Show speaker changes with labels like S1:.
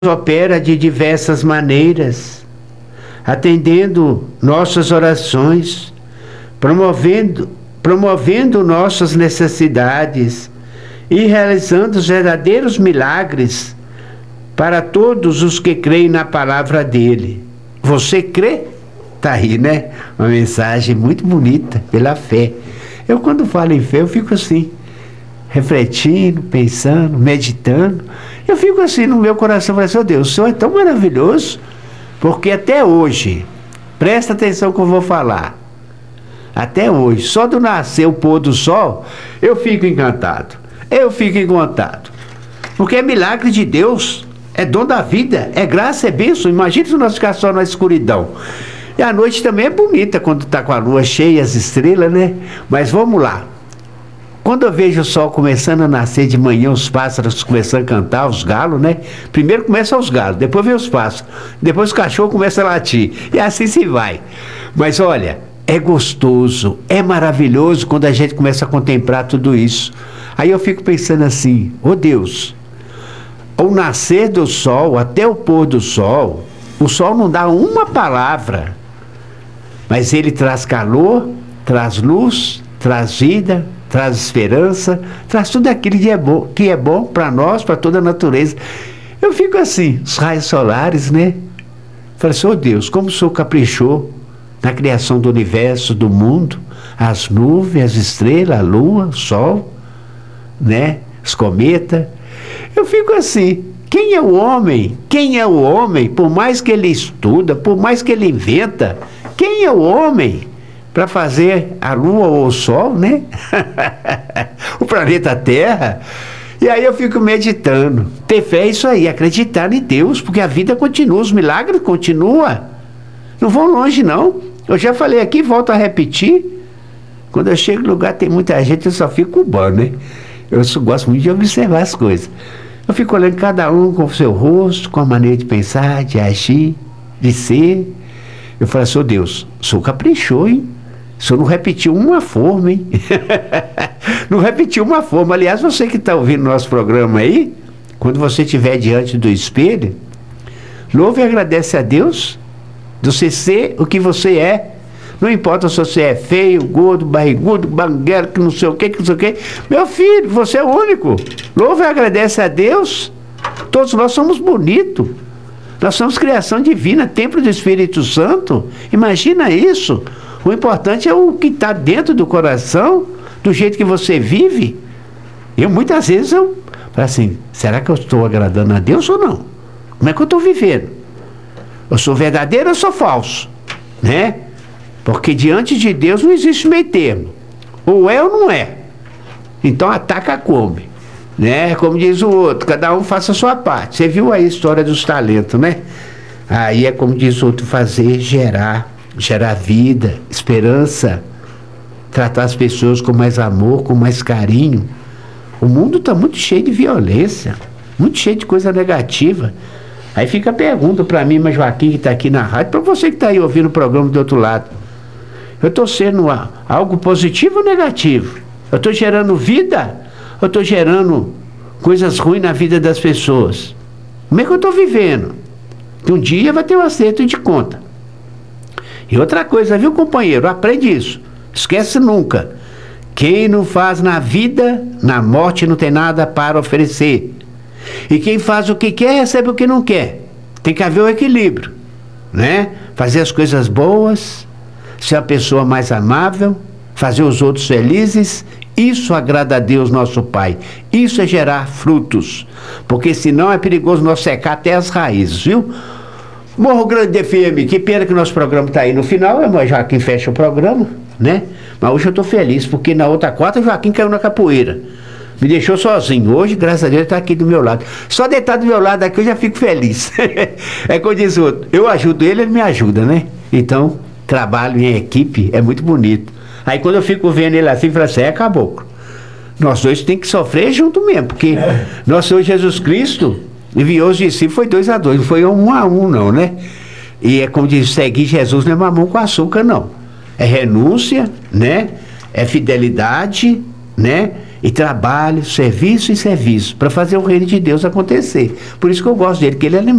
S1: opera de diversas maneiras, atendendo nossas orações, promovendo nossas necessidades e realizando os verdadeiros milagres para todos os que creem na palavra dele. Você crê? Tá aí, né? Uma mensagem muito bonita, pela fé. Eu, quando falo em fé, eu fico assim, refletindo, pensando, meditando. Eu fico assim no meu coração, falando assim, oh Deus, o Senhor é tão maravilhoso, porque até hoje, presta atenção que eu vou falar, até hoje, só do nascer o pôr do sol, eu fico encantado, porque é milagre de Deus, é dom da vida, é graça, é bênção. Imagina se nós ficar só na escuridão. E a noite também é bonita, quando está com a lua cheia, as estrelas, né? Mas vamos lá. Quando eu vejo o sol começando a nascer de manhã, os pássaros começando a cantar, os galos, né? Primeiro começam os galos, depois vem os pássaros, depois o cachorro começa a latir, e assim se vai. Mas olha, é gostoso, é maravilhoso quando a gente começa a contemplar tudo isso. Aí eu fico pensando assim, oh Deus, ao nascer do sol até o pôr do sol, o sol não dá uma palavra, mas ele traz calor, traz luz, traz vida, traz esperança, traz tudo aquilo que é bom para nós, para toda a natureza. Eu fico assim, os raios solares, né? Falei assim, oh Deus, como o Senhor caprichou na criação do universo, do mundo, as nuvens, as estrelas, a lua, o sol, né? Os cometas. Eu fico assim, quem é o homem? Quem é o homem? Por mais que ele estuda, por mais que ele inventa, quem é o homem para fazer a lua ou o sol, né? O planeta Terra. E aí eu fico meditando. Ter fé é isso aí, acreditar em Deus, porque a vida continua, os milagres continuam. Não vão longe, não. Eu já falei aqui, volto a repetir. Quando eu chego no lugar, tem muita gente, eu só fico cubano, né? Eu só gosto muito de observar as coisas. Eu fico olhando cada um com o seu rosto, com a maneira de pensar, de agir, de ser. Eu falo assim, oh Deus, o Senhor caprichou, hein? O Senhor não repetiu uma forma, hein? Não repetiu uma forma. Aliás, você que está ouvindo nosso programa aí, quando você estiver diante do espelho, louve e agradece a Deus de você ser o que você é. Não importa se você é feio, gordo, barrigudo, banguelo, que não sei o que não sei o que. Meu filho, você é único. Louve e agradece a Deus. Todos nós somos bonitos. Nós somos criação divina, templo do Espírito Santo. Imagina isso. O importante é o que está dentro do coração, do jeito que você vive. Muitas vezes eu falo assim, será que eu estou agradando a Deus ou não? Como é que eu estou vivendo? Eu sou verdadeiro ou sou falso? Né? Porque diante de Deus não existe meio termo. Ou é ou não é. Então ataca come. Né? Como diz o outro, cada um faça a sua parte. Você viu aí a história dos talentos, né? Aí é como diz o outro, fazer, gerar vida, esperança, tratar as pessoas com mais amor, com mais carinho. O mundo está muito cheio de violência, muito cheio de coisa negativa. Aí fica a pergunta para mim, mas Joaquim, que está aqui na rádio, para você que está aí ouvindo o programa do outro lado, eu estou sendo algo positivo ou negativo? Eu estou gerando vida ou estou gerando coisas ruins na vida das pessoas? Como é que eu estou vivendo? Que um dia vai ter um acerto de conta. E outra coisa, viu, companheiro? Aprende isso. Esquece nunca. Quem não faz na vida, na morte não tem nada para oferecer. E quem faz o que quer, recebe o que não quer. Tem que haver o equilíbrio, né? Fazer as coisas boas, ser a pessoa mais amável, fazer os outros felizes. Isso agrada a Deus, nosso Pai. Isso é gerar frutos. Porque senão é perigoso nós secar até as raízes, viu? Morro Grande FM, que pena que o nosso programa está aí no final, mas Joaquim fecha o programa, né? Mas hoje eu estou feliz, porque na outra quarta o Joaquim caiu na capoeira. Me deixou sozinho. Hoje, graças a Deus, ele está aqui do meu lado. Só deitar do meu lado aqui eu já fico feliz. É como diz o outro, eu ajudo ele, ele me ajuda, né? Então, trabalho em equipe é muito bonito. Aí quando eu fico vendo ele assim, eu falo assim, caboclo, nós dois tem que sofrer junto mesmo, porque nosso Senhor Jesus Cristo enviou os discípulos, foi 2-2, não foi 1-1 não, né? E é como diz, seguir Jesus não é mamão com açúcar, não. É renúncia, né? É fidelidade, né? E trabalho, serviço e serviço, para fazer o reino de Deus acontecer. Por isso que eu gosto dele, que ele é